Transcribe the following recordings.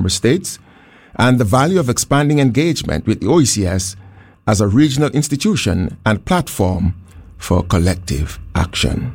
member states and the value of expanding engagement with the OECS as a regional institution and platform for collective action.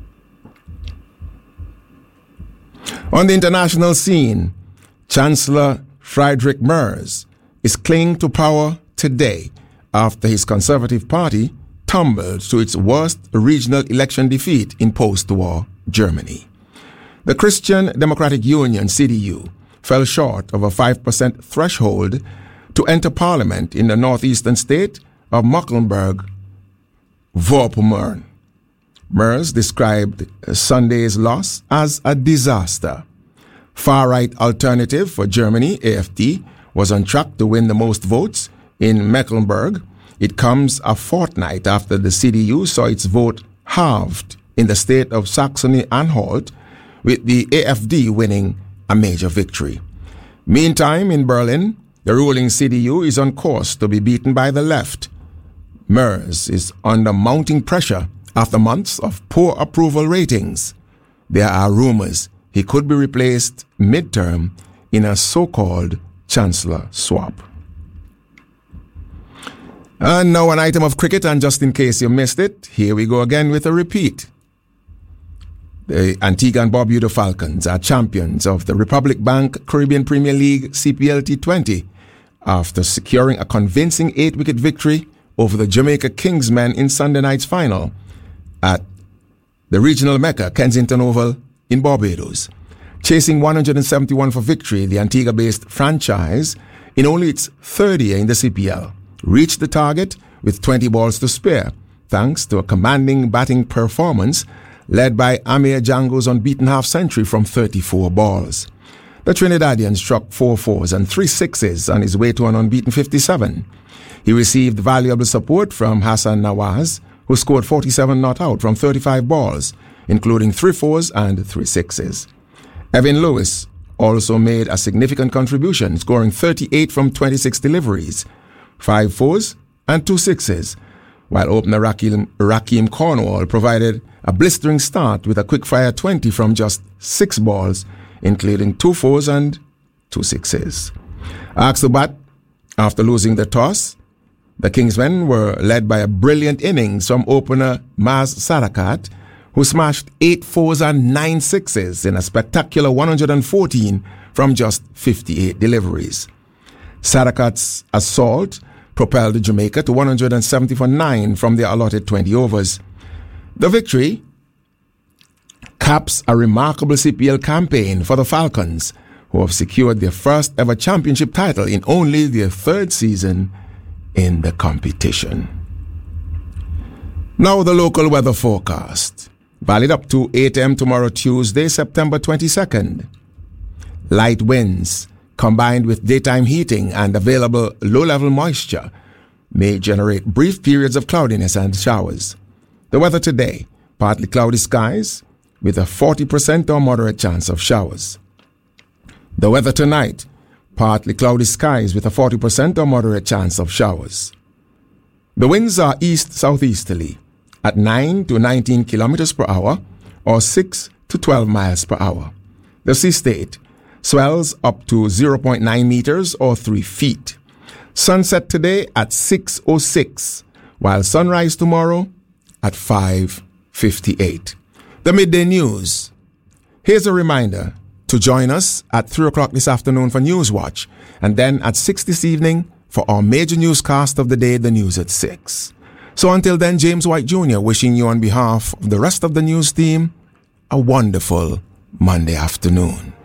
On the international scene, Chancellor Friedrich Merz is clinging to power today after his Conservative Party tumbled to its worst regional election defeat in post-war Germany. The Christian Democratic Union, CDU, fell short of a 5% threshold to enter parliament in the northeastern state of Mecklenburg-Vorpommern. Merz described Sunday's loss as a disaster. Far-right Alternative for Germany, AfD, was on track to win the most votes in Mecklenburg. It comes a fortnight after the CDU saw its vote halved in the state of Saxony-Anhalt, with the AfD winning a major victory. Meantime, in Berlin, the ruling CDU is on course to be beaten by the left. Merz is under mounting pressure after months of poor approval ratings. There are rumors he could be replaced midterm in a so-called chancellor swap. And now an item of cricket, and just in case you missed it, here we go again with a repeat. The Antigua and Barbuda Falcons are champions of the Republic Bank Caribbean Premier League CPL T20 after securing a convincing 8-wicket victory over the Jamaica Kingsmen in Sunday night's final at the regional Mecca, Kensington Oval in Barbados. Chasing 171 for victory, the Antigua-based franchise, in only its third year in the CPL, reached the target with 20 balls to spare, thanks to a commanding batting performance led by Amir Django's unbeaten half-century from 34 balls. The Trinidadian struck 4 fours and 3 sixes on his way to an unbeaten 57. He received valuable support from Hassan Nawaz, who scored 47 not out from 35 balls, including 3 fours and 3 sixes. Evan Lewis also made a significant contribution, scoring 38 from 26 deliveries, 5 fours and 2 sixes, while opener Rakeem Cornwall provided a blistering start with a quick-fire 20 from just 6 balls, including 2 fours and 2 sixes. Asked to bat after losing the toss, the Kingsmen were led by a brilliant innings from opener Maz Sadakat, who smashed 8 fours and 9 sixes in a spectacular 114 from just 58 deliveries. Sadakat's assault propelled Jamaica to 170 for 9 from their allotted 20 overs. The victory caps a remarkable CPL campaign for the Falcons, who have secured their first ever championship title in only their 3rd season in the competition. Now the local weather forecast. Valid up to 8 a.m. tomorrow, Tuesday, September 22nd. Light winds combined with daytime heating and available low-level moisture may generate brief periods of cloudiness and showers. The weather today, partly cloudy skies with a 40% or moderate chance of showers. The weather tonight, partly cloudy skies with a 40% or moderate chance of showers. The winds are east-southeasterly at 9 to 19 kilometers per hour or 6 to 12 miles per hour. The sea state swells up to 0.9 meters or 3 feet. Sunset today at 6:06, while sunrise tomorrow at 5:58. The midday news. Here's a reminder to join us at 3 o'clock this afternoon for News Watch, and then at 6 this evening for our major newscast of the day, the news at 6. So until then, James White Jr. wishing you on behalf of the rest of the news team a wonderful Monday afternoon.